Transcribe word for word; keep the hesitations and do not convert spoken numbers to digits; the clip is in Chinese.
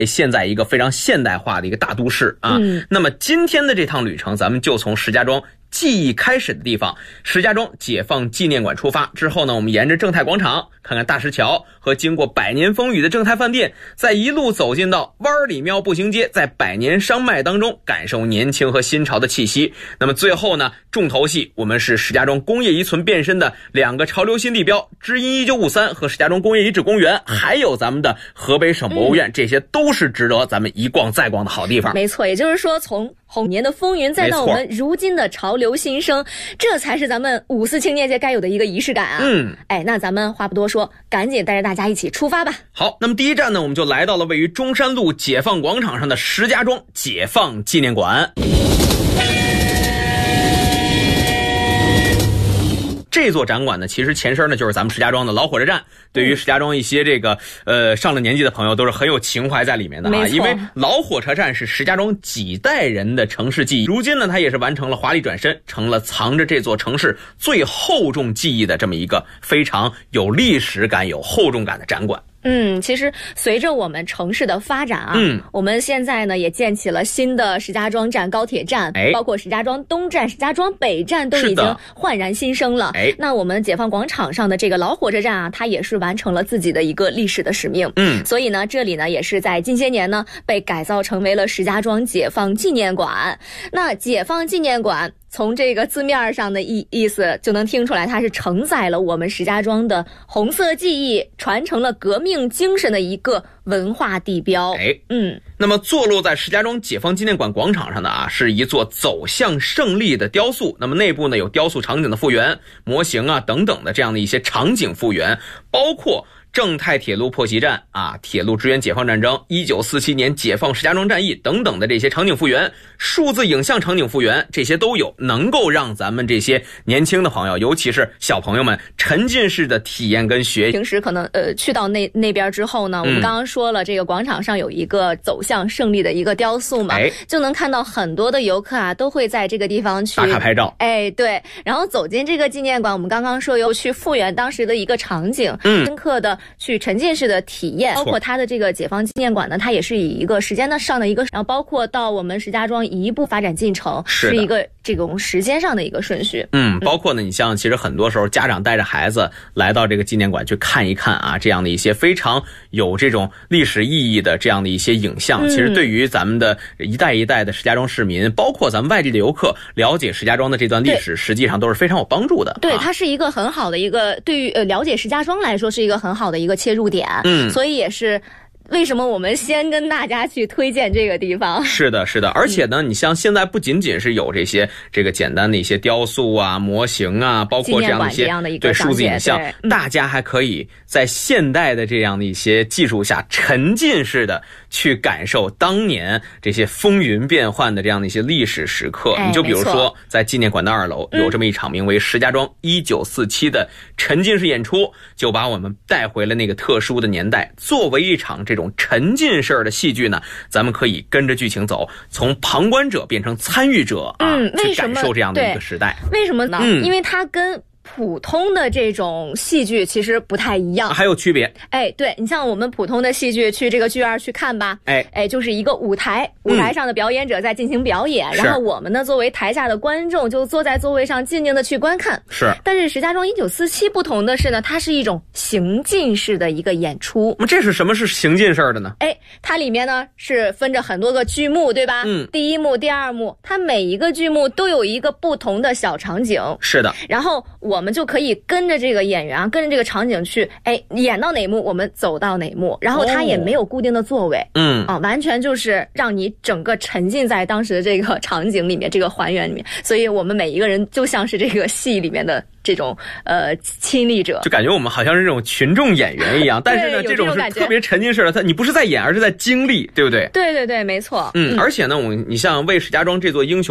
现在一个非常现代化的一个大都市啊。 嗯、 那么今天的这趟旅程，咱们就从石家庄记忆开始的地方石家庄解放纪念馆出发，之后呢，我们沿着正太广场看看大石桥和经过百年风雨的正太饭店，再一路走进到湾里庙步行街，在百年商脉当中感受年轻和新潮的气息。那么最后呢，重头戏我们是石家庄工业遗存变身的两个潮流新地标知音一九五三和石家庄工业遗址公园，还有咱们的河北省博物院、嗯、这些都是值得咱们一逛再逛的好地方。 没错，也就是说从红年的风云再到我们如今的潮流新生，这才是咱们五四青年节该有的一个仪式感啊。 嗯， 哎，那咱们话不多说，赶紧带着大家一起出发吧。 好，那么第一站呢，我们就来到了位于中山路解放广场上的石家庄解放纪念馆。这座展馆呢，其实前身呢就是咱们石家庄的老火车站，对于石家庄一些这个呃上了年纪的朋友都是很有情怀在里面的啊。因为老火车站是石家庄几代人的城市记忆，如今呢它也是完成了华丽转身，成了藏着这座城市最厚重记忆的这么一个非常有历史感、有厚重感的展馆。 嗯，其实随着我们城市的发展啊， 嗯， 我们现在呢也建起了新的石家庄站高铁站， 哎， 包括石家庄东站、石家庄北站都已经焕然新生了。 哎， 那我们解放广场上的这个老火车站啊，它也是完成了自己的一个历史的使命。 嗯， 所以呢，这里呢也是在近些年呢被改造成为了石家庄解放纪念馆。那解放纪念馆，从这个字面上的意意思就能听出来，它是承载了我们石家庄的红色记忆，传承了革命精神的一个文化地标。 哎， 嗯， 那么坐落在石家庄解放纪念馆广场上的啊，是一座走向胜利的雕塑。那么内部呢有雕塑场景的复原、模型啊等等的这样的一些场景复原，包括正太铁路破袭战啊，铁路支援解放战争，一九四七年解放石家庄战役等等的这些场景复原，数字影像场景复原，这些都有，能够让咱们这些年轻的朋友，尤其是小朋友们沉浸式的体验跟学习。 平时可能呃去到那那边之后呢，我们刚刚说了，这个广场上有一个走向胜利的一个雕塑嘛， 哎， 就能看到很多的游客啊都会在这个地方去打卡拍照。 哎，对，然后走进这个纪念馆，我们刚刚说又去复原当时的一个场景， 嗯， 深刻的去沉浸式的体验，包括它的这个解放纪念馆呢，它也是以一个时间的上的一个，然后包括到我们石家庄一步发展进程，是一个这种时间上的一个顺序。 嗯，包括呢，你像其实很多时候家长带着孩子来到这个纪念馆去看一看啊，这样的一些非常有这种历史意义的这样的一些影像，其实对于咱们的一代一代的石家庄市民，包括咱们外地的游客了解石家庄的这段历史，实际上都是非常有帮助的。 对，它是一个很好的一个对于呃了解石家庄来说是一个很好的一个切入点。 嗯， 所以也是为什么我们先跟大家去推荐这个地方。 是的是的，而且呢、嗯、你像现在不仅仅是有这些这个简单的一些雕塑啊、模型啊，包括这样的一些对数字影像、嗯、大家还可以在现代的这样的一些技术下沉浸式的去感受当年这些风云变幻的这样的一些历史时刻、哎、你就比如说在纪念馆的二楼有这么一场名为石家庄一九四七的沉浸式演出，就把我们带回了那个特殊的年代。作为一场这种沉浸式的戏剧呢，咱们可以跟着剧情走，从旁观者变成参与者啊、 嗯、 去感受这样的一个时代。 为什么呢、 嗯、 因为它跟普通的这种戏剧其实不太一样、 啊、还有区别。 哎，对，你像我们普通的戏剧去这个剧院去看吧， 哎哎，就是一个舞台，舞台上的表演者在进行表演、嗯、然后我们呢作为台下的观众就坐在座位上静静的去观看。 是， 但是石家庄一九四七不同的是呢，它是一种行进式的一个演出。 那这是什么是行进式的呢？ 哎，它里面呢是分着很多个剧目，对吧？ 嗯， 第一幕、第二幕，它每一个剧目都有一个不同的小场景。 是的， 然后我们就可以跟着这个演员啊，跟着这个场景去，哎，演到哪幕我们走到哪幕，然后它也没有固定的座位， 嗯、 哦、啊，完全就是让你整个沉浸在当时的这个场景里面，这个还原里面，所以我们每一个人就像是这个戏里面的这种呃亲历者， 就感觉我们好像是这种群众演员一样，但是呢，这种是特别沉浸式的，它你不是在演，而是在经历，对不对？ 对对对，没错。 嗯，而且呢，我你像为石家庄这座英雄